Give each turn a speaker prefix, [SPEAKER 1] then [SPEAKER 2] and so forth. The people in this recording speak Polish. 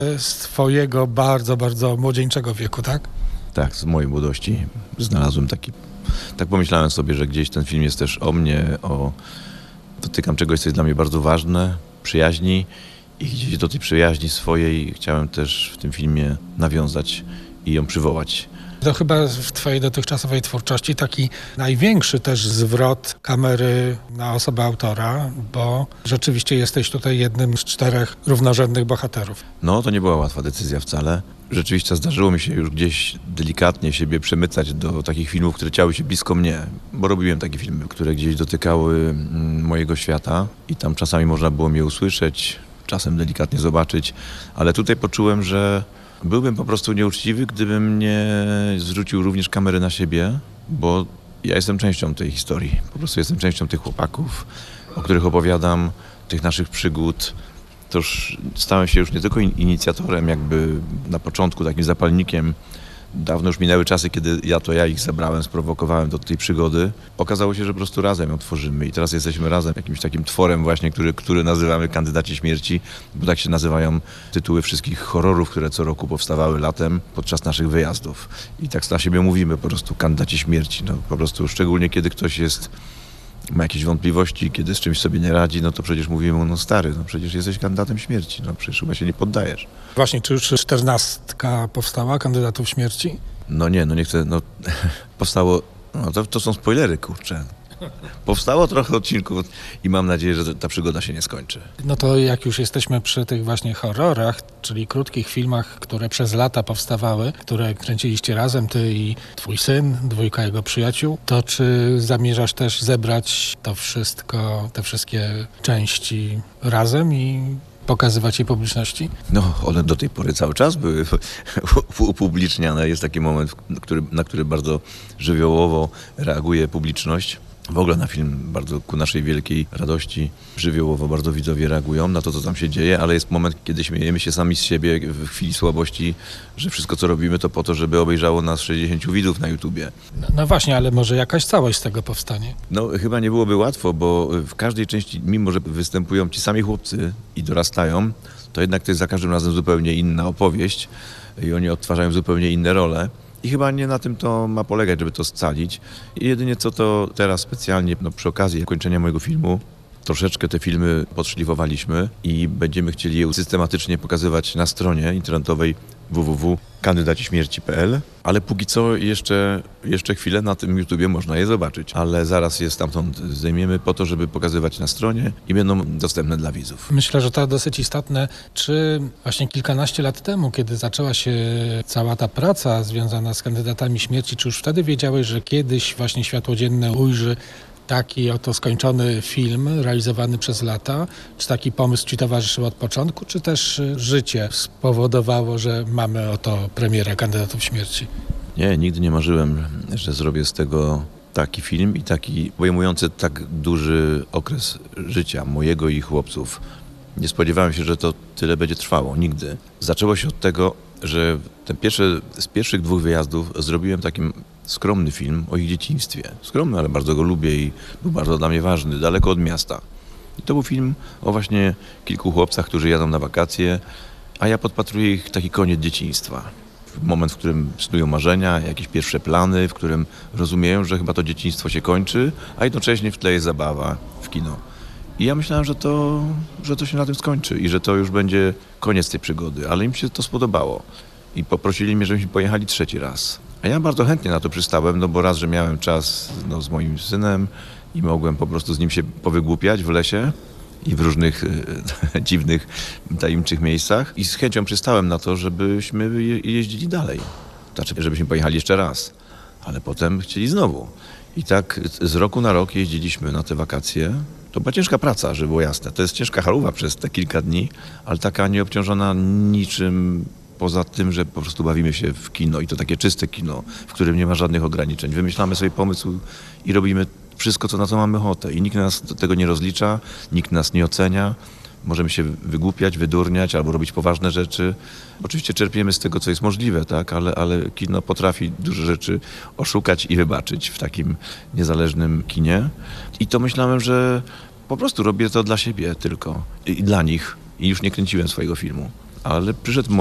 [SPEAKER 1] z twojego bardzo, bardzo młodzieńczego wieku, tak?
[SPEAKER 2] Tak, z mojej młodości znalazłem taki... Tak pomyślałem sobie, że gdzieś ten film jest też o mnie, dotykam czegoś, co jest dla mnie bardzo ważne, przyjaźni i gdzieś do tej przyjaźni swojej chciałem też w tym filmie nawiązać i ją przywołać.
[SPEAKER 1] To chyba w twojej dotychczasowej twórczości taki największy też zwrot kamery na osobę autora, bo rzeczywiście jesteś tutaj jednym z 4 równorzędnych bohaterów.
[SPEAKER 2] No, to nie była łatwa decyzja wcale. Rzeczywiście zdarzyło mi się już gdzieś delikatnie siebie przemycać do takich filmów, które działy się blisko mnie, bo robiłem takie filmy, które gdzieś dotykały mojego świata i tam czasami można było mnie usłyszeć, czasem delikatnie zobaczyć, ale tutaj poczułem, że byłbym po prostu nieuczciwy, gdybym nie zwrócił również kamery na siebie, bo ja jestem częścią tej historii. Po prostu jestem częścią tych chłopaków, o których opowiadam, tych naszych przygód. Toż stałem się już nie tylko inicjatorem, jakby na początku takim zapalnikiem. Dawno już minęły czasy, kiedy ja ich zebrałem, sprowokowałem do tej przygody. Okazało się, że po prostu razem ją tworzymy i teraz jesteśmy razem jakimś takim tworem właśnie, który nazywamy Kandydaci Śmierci, bo tak się nazywają tytuły wszystkich horrorów, które co roku powstawały latem podczas naszych wyjazdów. I tak na siebie mówimy po prostu Kandydaci Śmierci. No, po prostu szczególnie kiedy ktoś ma jakieś wątpliwości, kiedy z czymś sobie nie radzi, no to przecież mówimy mu, no stary, no przecież jesteś kandydatem śmierci, no przecież chyba się nie poddajesz.
[SPEAKER 1] Właśnie, czy już 14 powstała Kandydatów Śmierci?
[SPEAKER 2] No nie chcę, powstało, no to są spoilery, kurczę. Powstało trochę odcinków i mam nadzieję, że ta przygoda się nie skończy.
[SPEAKER 1] No to jak już jesteśmy przy tych właśnie horrorach, czyli krótkich filmach, które przez lata powstawały, które kręciliście razem, ty i twój syn, 2 jego przyjaciół, to czy zamierzasz też zebrać to wszystko, te wszystkie części razem i pokazywać je publiczności?
[SPEAKER 2] No, one do tej pory cały czas były upubliczniane. Jest taki moment, na który bardzo żywiołowo reaguje publiczność. W ogóle na film bardzo ku naszej wielkiej radości żywiołowo bardzo widzowie reagują na to, co tam się dzieje, ale jest moment, kiedy śmiejemy się sami z siebie w chwili słabości, że wszystko, co robimy, to po to, żeby obejrzało nas 60 widzów na YouTubie.
[SPEAKER 1] No właśnie, ale może jakaś całość z tego powstanie?
[SPEAKER 2] No chyba nie byłoby łatwo, bo w każdej części, mimo że występują ci sami chłopcy i dorastają, to jednak to jest za każdym razem zupełnie inna opowieść i oni odtwarzają zupełnie inne role. I chyba nie na tym to ma polegać, żeby to scalić. I jedynie co to teraz specjalnie przy okazji kończenia mojego filmu troszeczkę te filmy podszlifowaliśmy i będziemy chcieli je systematycznie pokazywać na stronie internetowej www.kandydaciśmierci.pl, ale póki co jeszcze chwilę na tym YouTubie można je zobaczyć, ale zaraz je stamtąd zdejmiemy po to, żeby pokazywać na stronie i będą dostępne dla widzów.
[SPEAKER 1] Myślę, że to dosyć istotne. Czy właśnie kilkanaście lat temu, kiedy zaczęła się cała ta praca związana z Kandydatami Śmierci, czy już wtedy wiedziałeś, że kiedyś właśnie światło dzienne ujrzy taki oto skończony film realizowany przez lata? Czy taki pomysł ci towarzyszył od początku, czy też życie spowodowało, że mamy oto premierę Kandydatów Śmierci?
[SPEAKER 2] Nie, nigdy nie marzyłem, że zrobię z tego taki film i taki obejmujący tak duży okres życia mojego i chłopców. Nie spodziewałem się, że to tyle będzie trwało, nigdy. Zaczęło się od tego, że z pierwszych 2 wyjazdów zrobiłem taki skromny film o ich dzieciństwie. Skromny, ale bardzo go lubię i był bardzo dla mnie ważny, daleko od miasta. I to był film o właśnie kilku chłopcach, którzy jadą na wakacje, a ja podpatruję ich taki koniec dzieciństwa. Moment, w którym snują marzenia, jakieś pierwsze plany, w którym rozumieją, że chyba to dzieciństwo się kończy, a jednocześnie w tle jest zabawa w kino. I ja myślałem, że to się na tym skończy i że to już będzie koniec tej przygody, ale im się to spodobało. I poprosili mnie, żebyśmy pojechali 3. raz. A ja bardzo chętnie na to przystałem, no bo raz, że miałem czas z moim synem i mogłem po prostu z nim się powygłupiać w lesie i w różnych dziwnych, tajemniczych miejscach. I z chęcią przystałem na to, żebyśmy jeździli dalej. Znaczy, żebyśmy pojechali jeszcze raz. Ale potem chcieli znowu. I tak z roku na rok jeździliśmy na te wakacje. To była ciężka praca, żeby było jasne. To jest ciężka chaluwa przez te kilka dni, ale taka nieobciążona niczym poza tym, że po prostu bawimy się w kino i to takie czyste kino, w którym nie ma żadnych ograniczeń. Wymyślamy sobie pomysł i robimy wszystko, na co mamy ochotę. I nikt nas do tego nie rozlicza, nikt nas nie ocenia. Możemy się wygłupiać, wydurniać albo robić poważne rzeczy. Oczywiście czerpiemy z tego, co jest możliwe, tak? Ale kino potrafi dużo rzeczy oszukać i wybaczyć w takim niezależnym kinie. I to myślałem, że po prostu robię to dla siebie tylko i dla nich. I już nie kręciłem swojego filmu. ale przyszedł